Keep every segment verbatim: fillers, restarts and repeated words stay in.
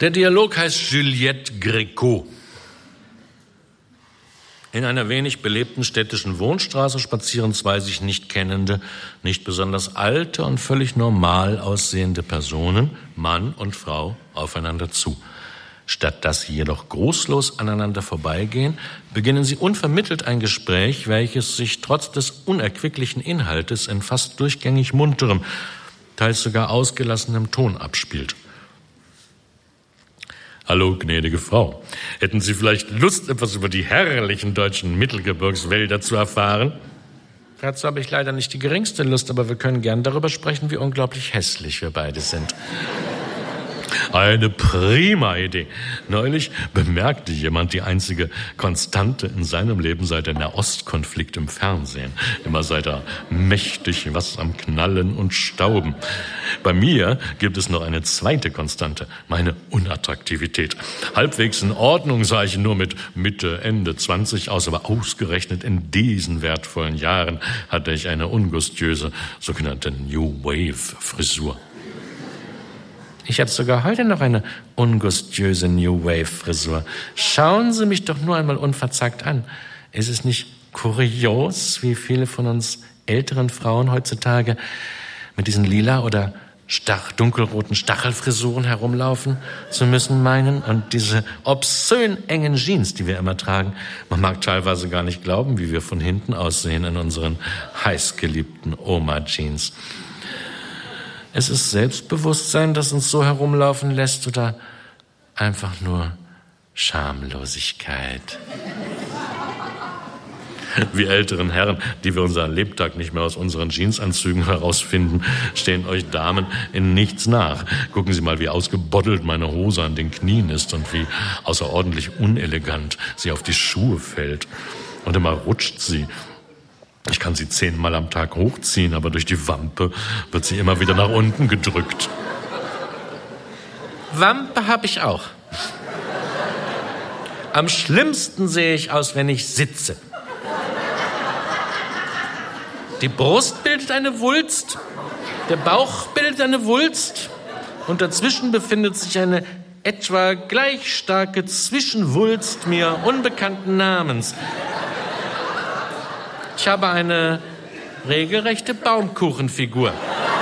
Der Dialog heißt Juliette Gréco. In einer wenig belebten städtischen Wohnstraße spazieren zwei sich nicht kennende, nicht besonders alte und völlig normal aussehende Personen, Mann und Frau, aufeinander zu. Statt dass sie jedoch großlos aneinander vorbeigehen, beginnen sie unvermittelt ein Gespräch, welches sich trotz des unerquicklichen Inhaltes in fast durchgängig munterem, teils sogar ausgelassenem Ton abspielt. Hallo, gnädige Frau. Hätten Sie vielleicht Lust, etwas über die herrlichen deutschen Mittelgebirgswälder zu erfahren? Dazu habe ich leider nicht die geringste Lust, aber wir können gern darüber sprechen, wie unglaublich hässlich wir beide sind. Eine prima Idee. Neulich bemerkte jemand, die einzige Konstante in seinem Leben sei der Nahostkonflikt im Fernsehen. Immer sei da mächtig was am Knallen und Stauben. Bei mir gibt es noch eine zweite Konstante, meine Unattraktivität. Halbwegs in Ordnung sah ich nur mit Mitte, Ende zwanzig aus, aber ausgerechnet in diesen wertvollen Jahren hatte ich eine ungustiöse, sogenannte New Wave Frisur. Ich habe sogar heute noch eine ungustiöse New Wave Frisur. Schauen Sie mich doch nur einmal unverzagt an. Ist es nicht kurios, wie viele von uns älteren Frauen heutzutage mit diesen lila oder stach, dunkelroten Stachelfrisuren herumlaufen zu müssen meinen? Und diese obszön engen Jeans, die wir immer tragen. Man mag teilweise gar nicht glauben, wie wir von hinten aussehen in unseren heißgeliebten Oma-Jeans. Es ist Selbstbewusstsein, das uns so herumlaufen lässt, oder einfach nur Schamlosigkeit? Wir älteren Herren, die wir unser Lebtag nicht mehr aus unseren Jeansanzügen herausfinden, stehen euch Damen in nichts nach. Gucken Sie mal, wie ausgebottelt meine Hose an den Knien ist und wie außerordentlich unelegant sie auf die Schuhe fällt. Und immer rutscht sie. Ich kann sie zehnmal am Tag hochziehen, aber durch die Wampe wird sie immer wieder nach unten gedrückt. Wampe habe ich auch. Am schlimmsten sehe ich aus, wenn ich sitze. Die Brust bildet eine Wulst, der Bauch bildet eine Wulst und dazwischen befindet sich eine etwa gleich starke Zwischenwulst mir unbekannten Namens. Ich habe eine regelrechte Baumkuchenfigur.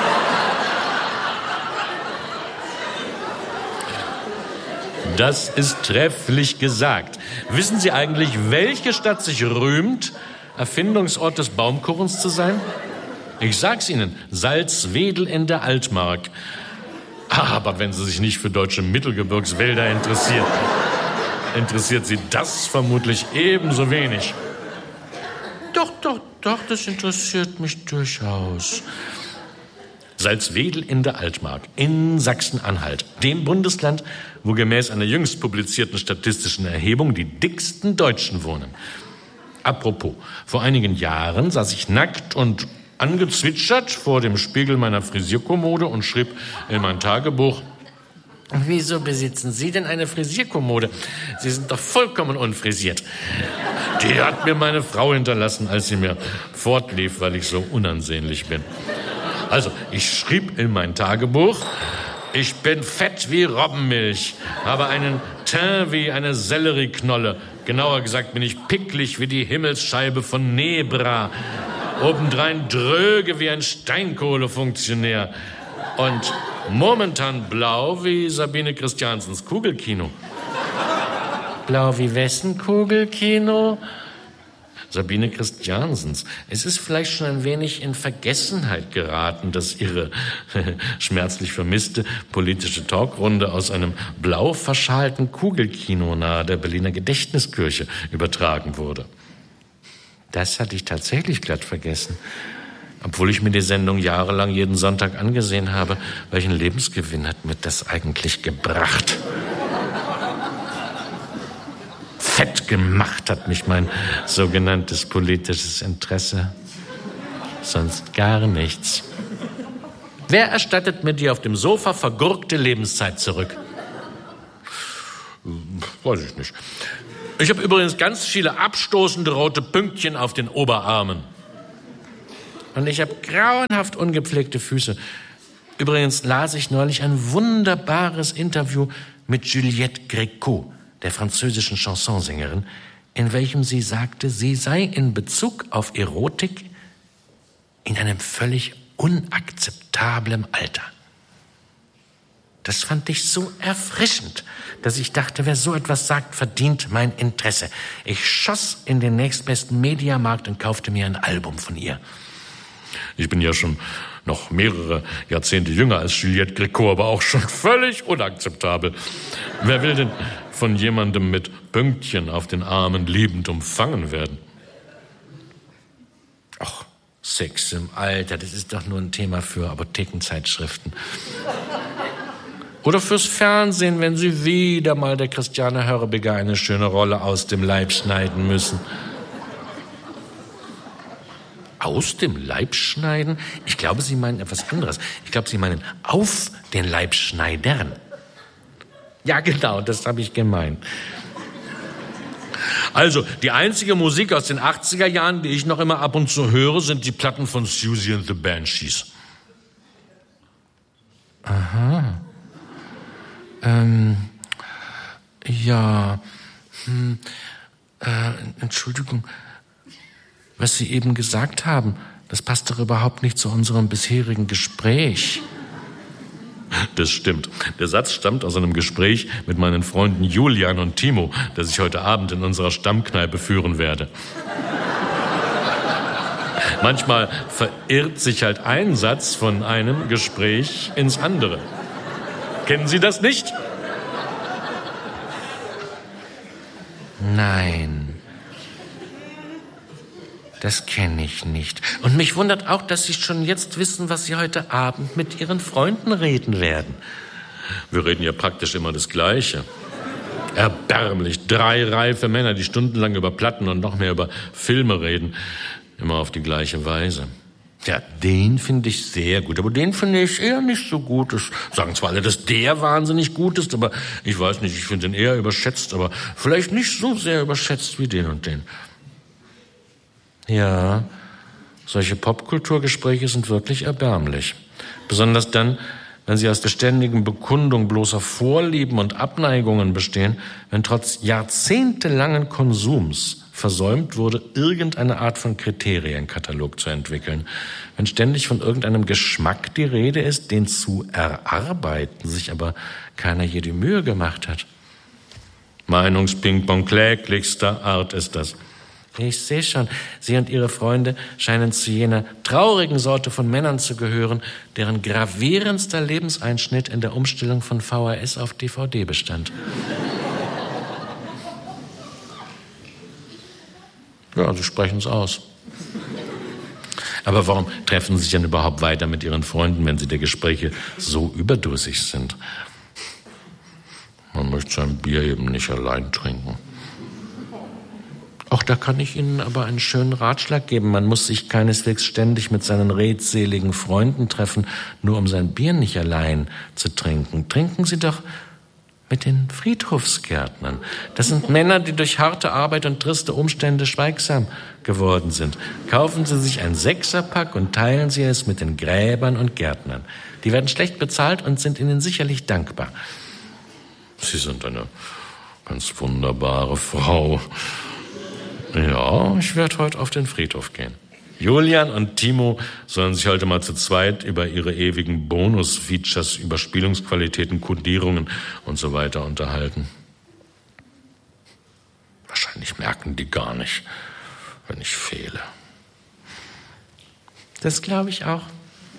Das ist trefflich gesagt. Wissen Sie eigentlich, welche Stadt sich rühmt, Erfindungsort des Baumkuchens zu sein? Ich sag's Ihnen, Salzwedel in der Altmark. Aber wenn Sie sich nicht für deutsche Mittelgebirgswälder interessieren, interessiert Sie das vermutlich ebenso wenig. Doch, doch, doch, das interessiert mich durchaus. Salzwedel in der Altmark, in Sachsen-Anhalt, dem Bundesland, wo gemäß einer jüngst publizierten statistischen Erhebung die dicksten Deutschen wohnen. Apropos, vor einigen Jahren saß ich nackt und angezwitschert vor dem Spiegel meiner Frisierkommode und schrieb in mein Tagebuch: Wieso besitzen Sie denn eine Frisierkommode? Sie sind doch vollkommen unfrisiert. Die hat mir meine Frau hinterlassen, als sie mir fortlief, weil ich so unansehnlich bin. Also, ich schrieb in mein Tagebuch: Ich bin fett wie Robbenmilch, habe einen Teint wie eine Sellerieknolle. Genauer gesagt bin ich picklig wie die Himmelsscheibe von Nebra. Obendrein dröge wie ein Steinkohlefunktionär. Und momentan blau wie Sabine Christiansens Kugelkino. Blau wie wessen Kugelkino? Sabine Christiansens. Es ist vielleicht schon ein wenig in Vergessenheit geraten, dass ihre schmerzlich vermisste politische Talkrunde aus einem blau verschalten Kugelkino nahe der Berliner Gedächtniskirche übertragen wurde. Das hatte ich tatsächlich glatt vergessen. Obwohl ich mir die Sendung jahrelang jeden Sonntag angesehen habe, welchen Lebensgewinn hat mir das eigentlich gebracht? Fett gemacht hat mich mein sogenanntes politisches Interesse. Sonst gar nichts. Wer erstattet mir die auf dem Sofa vergurkte Lebenszeit zurück? Weiß ich nicht. Ich habe übrigens ganz viele abstoßende rote Pünktchen auf den Oberarmen. Und ich habe grauenhaft ungepflegte Füße. Übrigens las ich neulich ein wunderbares Interview mit Juliette Gréco, der französischen Chansonsängerin, in welchem sie sagte, sie sei in Bezug auf Erotik in einem völlig unakzeptablen Alter. Das fand ich so erfrischend, dass ich dachte, wer so etwas sagt, verdient mein Interesse. Ich schoss in den nächstbesten Mediamarkt und kaufte mir ein Album von ihr. Ich bin ja schon noch mehrere Jahrzehnte jünger als Juliette Gréco, aber auch schon völlig unakzeptabel. Wer will denn von jemandem mit Pünktchen auf den Armen liebend umfangen werden? Ach, Sex im Alter, das ist doch nur ein Thema für Apothekenzeitschriften. Oder fürs Fernsehen, wenn Sie wieder mal der Christiane Hörbiger eine schöne Rolle aus dem Leib schneiden müssen. Aus dem Leib schneiden? Ich glaube, Sie meinen etwas anderes. Ich glaube, Sie meinen auf den Leib schneidern. Ja, genau, das habe ich gemeint. Also, die einzige Musik aus den achtziger Jahren, die ich noch immer ab und zu höre, sind die Platten von Siouxsie and the Banshees. Aha. Ähm, ja, hm, äh, Entschuldigung, was Sie eben gesagt haben, das passt doch überhaupt nicht zu unserem bisherigen Gespräch. Das stimmt. Der Satz stammt aus einem Gespräch mit meinen Freunden Julian und Timo, das ich heute Abend in unserer Stammkneipe führen werde. Manchmal verirrt sich halt ein Satz von einem Gespräch ins andere. Kennen Sie das nicht? Nein, das kenne ich nicht. Und mich wundert auch, dass Sie schon jetzt wissen, was Sie heute Abend mit Ihren Freunden reden werden. Wir reden ja praktisch immer das Gleiche. Erbärmlich, drei reife Männer, die stundenlang über Platten und noch mehr über Filme reden. Immer auf die gleiche Weise. Ja, den finde ich sehr gut, aber den finde ich eher nicht so gut. Das sagen zwar alle, dass der wahnsinnig gut ist, aber ich weiß nicht, ich finde den eher überschätzt, aber vielleicht nicht so sehr überschätzt wie den und den. Ja, solche Popkulturgespräche sind wirklich erbärmlich. Besonders dann, wenn sie aus der ständigen Bekundung bloßer Vorlieben und Abneigungen bestehen, wenn trotz jahrzehntelangen Konsums versäumt wurde, irgendeine Art von Kriterienkatalog zu entwickeln. Wenn ständig von irgendeinem Geschmack die Rede ist, den zu erarbeiten, sich aber keiner je die Mühe gemacht hat. Meinungsping-Pong kläglichster Art ist das. Ich sehe schon, Sie und Ihre Freunde scheinen zu jener traurigen Sorte von Männern zu gehören, deren gravierendster Lebenseinschnitt in der Umstellung von V H S auf D V D bestand. Ja, Sie sprechen es aus. Aber warum treffen Sie sich denn überhaupt weiter mit Ihren Freunden, wenn Sie der Gespräche so überdrüssig sind? Man möchte sein Bier eben nicht allein trinken. Auch da kann ich Ihnen aber einen schönen Ratschlag geben. Man muss sich keineswegs ständig mit seinen redseligen Freunden treffen, nur um sein Bier nicht allein zu trinken. Trinken Sie doch mit den Friedhofsgärtnern. Das sind Männer, die durch harte Arbeit und triste Umstände schweigsam geworden sind. Kaufen Sie sich ein Sechserpack und teilen Sie es mit den Gräbern und Gärtnern. Die werden schlecht bezahlt und sind Ihnen sicherlich dankbar. Sie sind eine ganz wunderbare Frau. Ja, ich werde heute auf den Friedhof gehen. Julian und Timo sollen sich heute mal zu zweit über ihre ewigen Bonus-Features, Überspielungsqualitäten, Kodierungen und so weiter unterhalten. Wahrscheinlich merken die gar nicht, wenn ich fehle. Das glaube ich auch.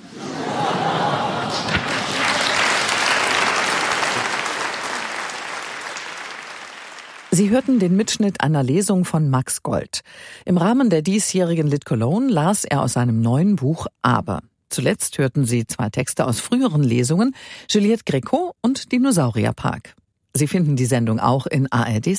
Sie hörten den Mitschnitt einer Lesung von Max Gold. Im Rahmen der diesjährigen Lit Cologne las er aus seinem neuen Buch Aber. Zuletzt hörten Sie zwei Texte aus früheren Lesungen, Juliette Gréco und Dinosaurierpark. Sie finden die Sendung auch in A R D